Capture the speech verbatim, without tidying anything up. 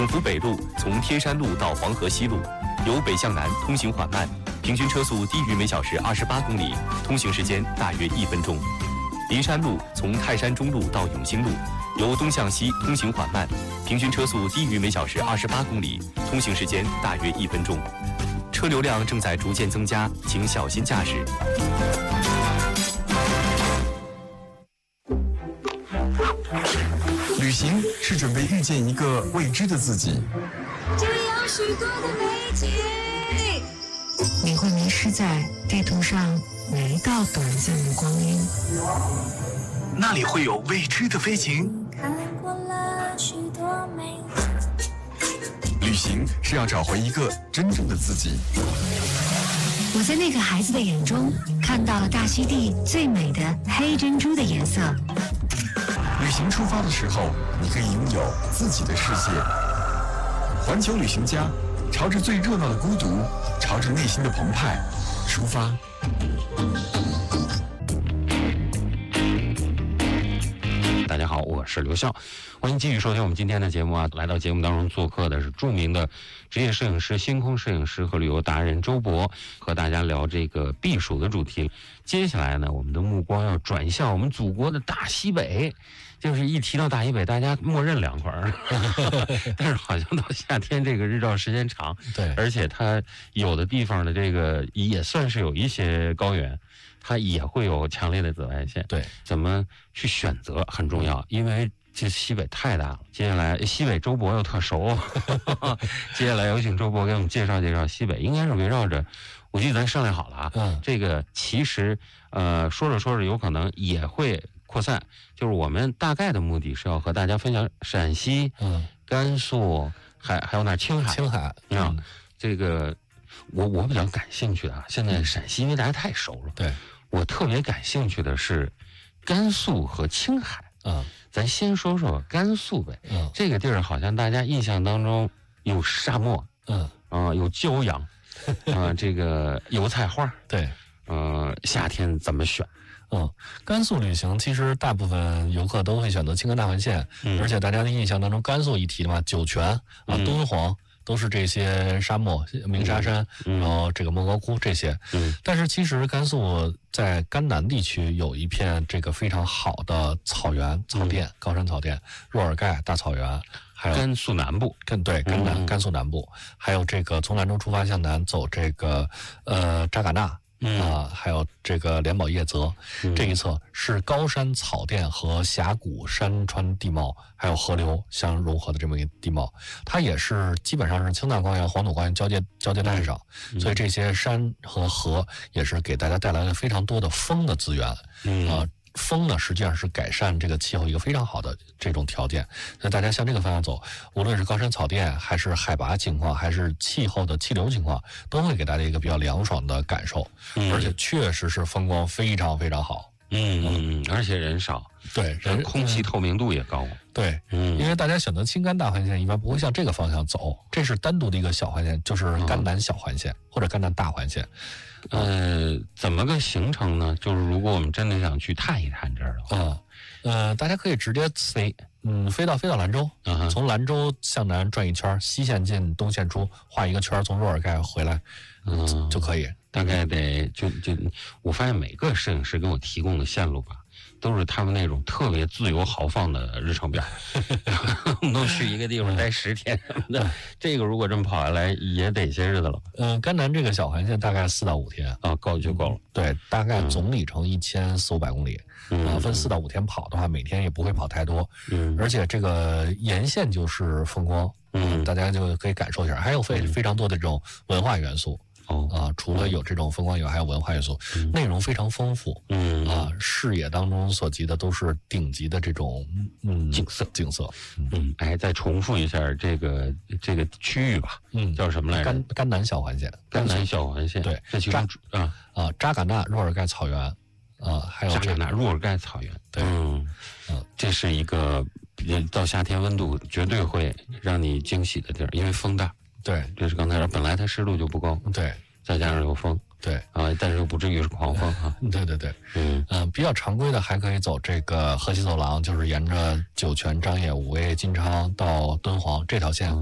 省府北路从天山路到黄河西路，由北向南通行缓慢，平均车速低于每小时二十八公里，通行时间大约一分钟。林山路从泰山中路到永兴路，由东向西通行缓慢，平均车速低于每小时二十八公里，通行时间大约一分钟。车流量正在逐渐增加，请小心驾驶。 旅行是准备遇见一个未知的自己， 这样许多的美景， 你会迷失在地图上每一道短暂的光阴。 那里会有未知的飞行。 看过了许多美景， 旅行是要找回一个真正的自己。 我在那个孩子的眼中看到了大溪地最美的黑珍珠的颜色。 旅行出发的时候，你可以拥有自己的世界。环球旅行家，朝着最热闹的孤独，朝着内心的澎湃出发。 大家好，我是刘笑，欢迎继续收听我们今天的节目啊！来到节目当中做客的是著名的职业摄影师、星空摄影师和旅游达人周博，和大家聊这个避暑的主题。接下来呢，我们的目光要转向我们祖国的大西北。就是一提到大西北，大家默认凉快儿，但是好像到夏天这个日照时间长， 对， 而且它有的地方的这个也算是有一些高原，它也会有强烈的紫外线。 对， 怎么去选择很重要，因为这西北太大了。接下来西北周博又特熟，接下来有请周博给我们介绍介绍西北，应该是围绕着。我记得咱商量好了啊， 嗯， 这个其实呃说着说着有可能也会扩散，就是我们大概的目的是要和大家分享陕西、 嗯、 甘肃，还还有哪青海， 青海啊、 嗯， 这个我我比较感兴趣的啊，现在陕西因为大家太熟了， 对， 我特别感兴趣的是甘肃和青海， 嗯， 咱先说说甘肃呗， 嗯， 这个地儿好像大家印象当中有沙漠， 嗯， 啊、呃，有骄阳，啊、呃，这个油菜花， 对， 呃，夏天怎么选？ 嗯，甘肃旅行其实大部分游客都会选择青甘大环线，嗯，而且大家的印象当中，甘肃一提的嘛，酒泉啊、嗯、敦煌都是这些沙漠，鸣沙山，嗯、然后这个莫高窟这些。嗯，但是其实甘肃在甘南地区有一片这个非常好的草原草甸，嗯、高山草甸，若尔盖大草原。还有甘肃南部， 跟对甘南、嗯、甘肃南部，还有这个从兰州出发向南走这个呃扎尕那。嗯啊、呃，还有这个莲宝叶泽、嗯、这一侧是高山草甸和峡谷山川地貌，还有河流相融合的这么一个地貌，它也是基本上是青藏高原、黄土高原交界交界带上，嗯、所以这些山和河也是给大家带来了非常多的风的资源，嗯啊。呃风呢，实际上是改善这个气候一个非常好的这种条件，所以大家向这个方向走，无论是高山草甸，还是海拔情况，还是气候的气流情况，都会给大家一个比较凉爽的感受，嗯、而且确实是风光非常非常好。 嗯嗯嗯，而且人少， 对，人空气透明度也高。 对，嗯，因为大家选择青甘大环线一般不会向这个方向走，这是单独的一个小环线，就是甘南小环线、嗯、或者甘南大环线。 呃，怎么个行程呢？就是如果我们真的想去探一探这儿的话， 嗯，呃，大家可以直接飞，嗯，飞到飞到兰州，嗯、从兰州向南转一圈，西线进，东线出，画一个圈，从若尔盖回来，嗯，就可以。 大概得就就，我发现每个摄影师给我提供的线路吧，都是他们那种特别自由豪放的日程表，我们都去一个地方待十天什么的。这个如果这么跑下来，也得些日子了。 嗯，甘南这个小环线大概四到五天啊，够就够了。 对，大概总里程一千四五百公里，嗯、啊，分四到五天跑的话，每天也不会跑太多。嗯，而且这个沿线就是风光，嗯，大家就可以感受一下，还有非非常多的这种文化元素。哦啊，除了有这种风光以外，还有文化元素，嗯、内容非常丰富。嗯啊，视野当中所及的都是顶级的这种嗯景色景色。 嗯，哎，再重复一下这个这个区域吧。嗯，叫什么来着？ 甘甘南小环线。 甘南小环线。 对， 这其中啊啊扎尕那若尔盖草原啊，还有扎尕那若尔盖草原。 对， 嗯嗯，这是一个到夏天温度绝对会让你惊喜的地儿，因为风大。 对， 这是刚才说，本来它湿度就不高， 对， 再加上有风， 对啊，但是又不至于是狂风啊。 对对对， 嗯嗯、呃，比较常规的还可以走这个河西走廊，就是沿着酒泉、张掖、武威、金昌到敦煌这条线，